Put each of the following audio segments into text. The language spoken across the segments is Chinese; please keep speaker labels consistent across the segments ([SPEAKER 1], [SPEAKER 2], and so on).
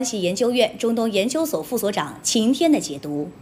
[SPEAKER 1] 系研究院中东研究所副所长秦天的解读。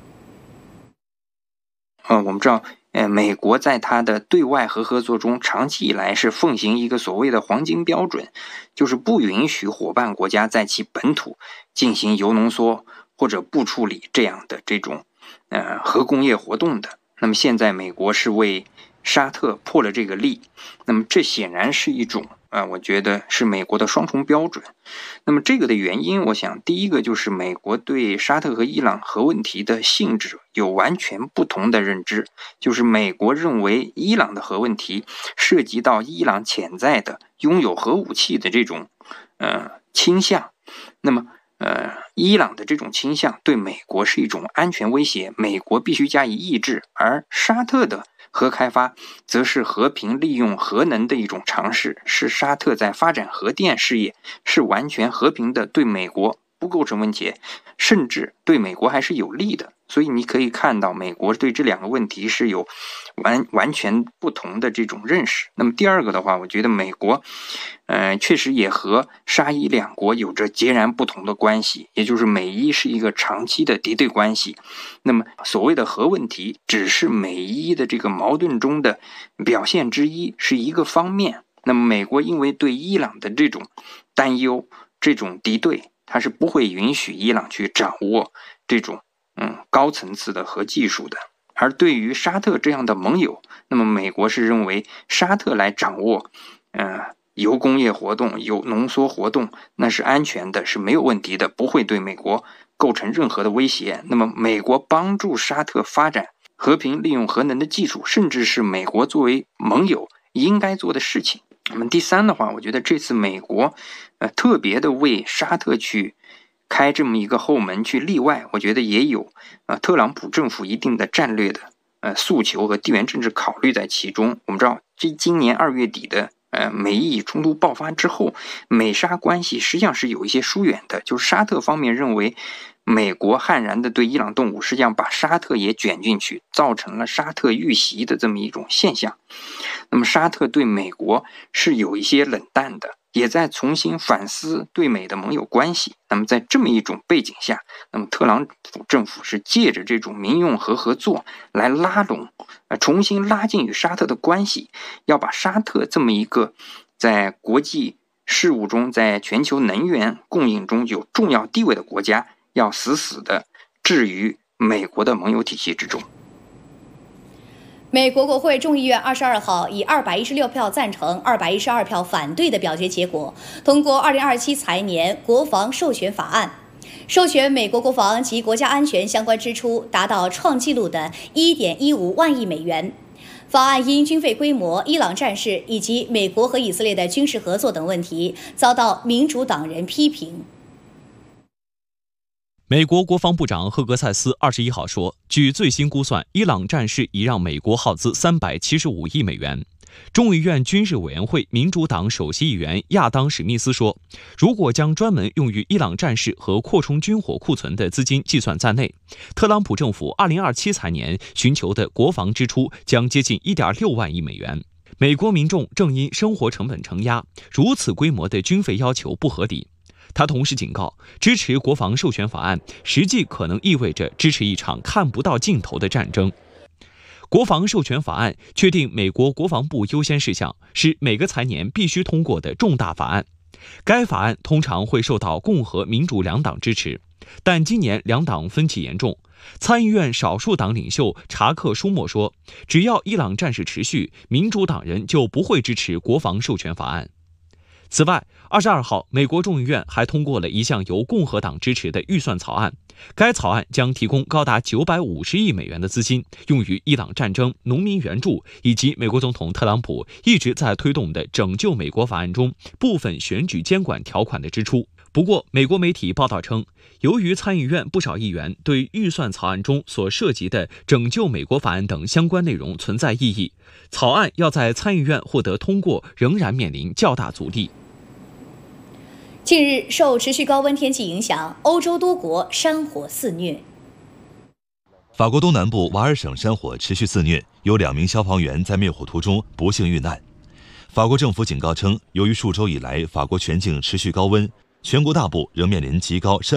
[SPEAKER 2] 我们知道，美国在它的对外核合作中，长期以来是奉行一个所谓的黄金标准，就是不允许伙伴国家在其本土进行铀浓缩或者不处理这样的这种核工业活动的。那么现在美国是为沙特破了这个例，那么这显然是一种我觉得是美国的双重标准。那么这个的原因，我想第一个就是美国对沙特和伊朗核问题的性质有完全不同的认知，就是美国认为伊朗的核问题涉及到伊朗潜在的拥有核武器的这种倾向，那么伊朗的这种倾向对美国是一种安全威胁，美国必须加以抑制，而沙特的核开发则是和平利用核能的一种尝试，是沙特在发展核电事业是完全和平的，对美国不构成威胁，甚至对美国还是有利的。所以你可以看到美国对这两个问题是有完全不同的这种认识。那么第二个的话，我觉得美国确实也和沙伊两国有着截然不同的关系，也就是美伊是一个长期的敌对关系。那么所谓的核问题只是美伊的这个矛盾中的表现之一，是一个方面。那么美国因为对伊朗的这种担忧，这种敌对，它是不会允许伊朗去掌握这种高层次的核技术的。而对于沙特这样的盟友，那么美国是认为沙特来掌握铀工业活动、铀浓缩活动，那是安全的，是没有问题的，不会对美国构成任何的威胁。那么美国帮助沙特发展和平利用核能的技术，甚至是美国作为盟友应该做的事情。那么第三的话，我觉得这次美国特别的为沙特去开这么一个后门去例外，我觉得也有特朗普政府一定的战略的诉求和地缘政治考虑在其中。我们知道今年2月底的美伊冲突爆发之后，美沙关系实际上是有一些疏远的，就是沙特方面认为美国悍然的对伊朗动武，实际上把沙特也卷进去，造成了沙特遇袭的这么一种现象。那么沙特对美国是有一些冷淡的，也在重新反思对美的盟友关系。那么在这么一种背景下，那么特朗普政府是借着这种民用核合作来拉拢重新拉近与沙特的关系，要把沙特这么一个在国际事务中，在全球能源供应中有重要地位的国家，要死死的置于美国的盟友体系之中。
[SPEAKER 1] 美国国会众议院22号以216票赞成、212票反对的表决结果，通过2027财年国防授权法案，授权美国国防及国家安全相关支出达到创纪录的1.15万亿美元。法案因军费规模、伊朗战事以及美国和以色列的军事合作等问题，遭到民主党人批评。
[SPEAKER 3] 美国国防部长赫格塞斯21号说，据最新估算，伊朗战事已让美国耗资375亿美元。众议院军事委员会民主党首席议员亚当·史密斯说，如果将专门用于伊朗战事和扩充军火库存的资金计算在内，特朗普政府2027财年寻求的国防支出将接近1.6万亿美元。美国民众正因生活成本承压，如此规模的军费要求不合理。他同时警告，支持国防授权法案实际可能意味着支持一场看不到尽头的战争。国防授权法案确定美国国防部优先事项，是每个财年必须通过的重大法案。该法案通常会受到共和、民主两党支持，但今年两党分歧严重。参议院少数党领袖查克·舒默说，只要伊朗战事持续，民主党人就不会支持国防授权法案。此外，22号，美国众议院还通过了一项由共和党支持的预算草案。该草案将提供高达950亿美元的资金，用于伊朗战争、农民援助以及美国总统特朗普一直在推动的拯救美国法案中部分选举监管条款的支出。不过，美国媒体报道称，由于参议院不少议员对预算草案中所涉及的拯救美国法案等相关内容存在异议，草案要在参议院获得通过仍然面临较大阻力。
[SPEAKER 1] 近日，受持续高温天气影响，欧洲多国山火肆虐。
[SPEAKER 4] 法国东南部瓦尔省山火持续肆虐，有2名消防员在灭火途中不幸遇难。法国政府警告称，由于数周以来法国全境持续高温，全国大部仍面临极高